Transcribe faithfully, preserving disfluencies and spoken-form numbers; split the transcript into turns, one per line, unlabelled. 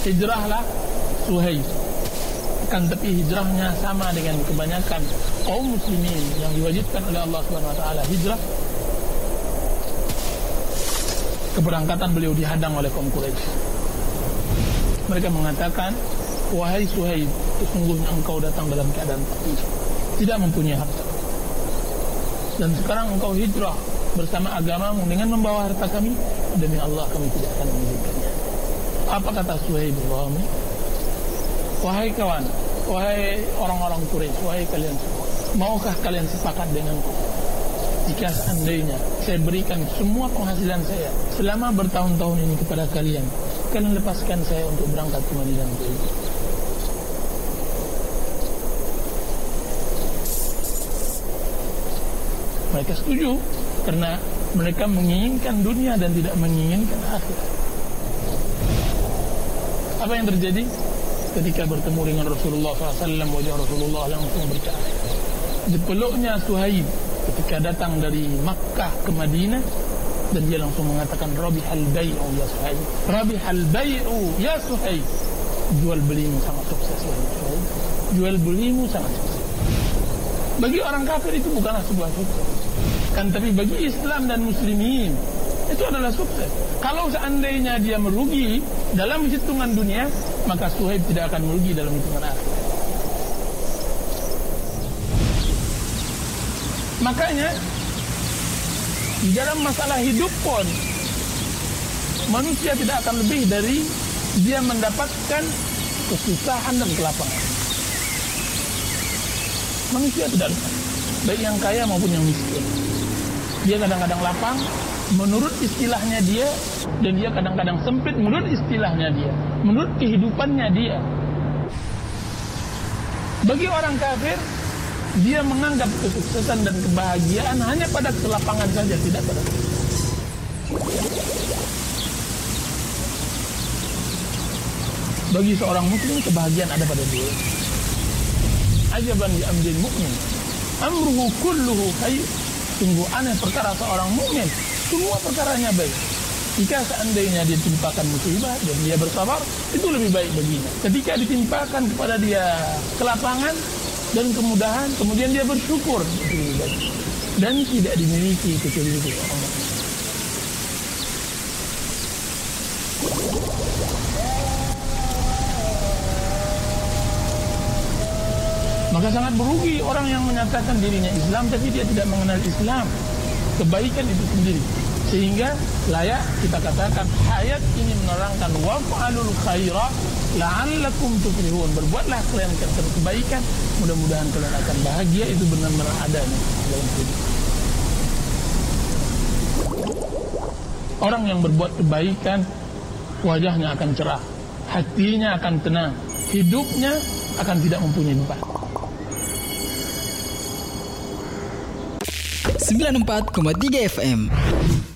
hijrahlah Suhaib. Kan tapi hijrahnya sama dengan kebanyakan kaum muslimin yang diwajibkan oleh Allah Subhanahu wa taala hijrah. Keberangkatan beliau dihadang oleh kaum Quraisy. Mereka mengatakan, wahai Suhaib, sesungguhnya engkau datang dalam keadaan fakir, tidak mempunyai harta, dan sekarang engkau hijrah bersama agamamu dengan membawa harta kami. Demi Allah kami tidak akan mengizinkannya. Apa kata Suhaib bin wahai kawan, wahai orang-orang Quraisy, wahai kalian semua, maukah kalian sepakat denganku jika seandainya saya berikan semua penghasilan saya selama bertahun-tahun ini kepada kalian, kalian lepaskan saya untuk berangkat ke Madinah untuk itu? Mereka setuju karena mereka menginginkan dunia dan tidak menginginkan akhirat. Apa yang terjadi? Ketika bertemu dengan Rasulullah shallallahu alaihi wasallam, wajah Rasulullah langsung bercahaya. Dipeluknya Suhaib ketika datang dari Makkah ke Madinah, dan dia langsung mengatakan, Rabihal bai'u ya Suhaib, Rabihal bai'u ya Suhaib. Jual belimu sangat sukses ya Suhaib. Jual belimu sangat sukses. Bagi orang kafir itu bukanlah sebuah sukses, kan tapi bagi Islam dan muslimin itu adalah sukses. Kalau seandainya dia merugi dalam hitungan dunia, maka Suhaib tidak akan merugi dalam hitungan akhirat. Makanya di dalam masalah hidup pun manusia tidak akan lebih dari dia mendapatkan kesusahan dan kelaparan. Manusia tidak lupa, baik yang kaya maupun yang miskin. Dia kadang-kadang lapang menurut istilahnya dia, dan dia kadang-kadang sempit menurut istilahnya dia, menurut kehidupannya dia. Bagi orang kafir, dia menganggap kesuksesan dan kebahagiaan hanya pada kelapangan saja, tidak pada bagi seorang muslim kebahagiaan ada pada dia. Ajaban li amril mu'min, amruhu kulluhu khair. Sungguh aneh perkara seorang mukmin, semua perkaranya baik. Jika seandainya dia ditimpakan musibah dan dia bersabar, itu lebih baik baginya. Ketika ditimpakan kepada dia kelapangan dan kemudahan, kemudian dia bersyukur, itu lebih baik. Dan tidak dimiliki kecuali itu orang mukmin. Maka sangat berugi orang yang menyatakan dirinya Islam tapi dia tidak mengenal Islam, kebaikan itu sendiri. Sehingga layak kita katakan ayat ini menerangkan waf'alul khaira la'allakum tuflihun. Berbuatlah kalian kebaikan, mudah-mudahan kalian akan bahagia. Itu benar-benar adanya dalam hidup. Orang yang berbuat kebaikan, wajahnya akan cerah, hatinya akan tenang, hidupnya akan tidak mempunyai beban.
sembilan puluh empat koma tiga F M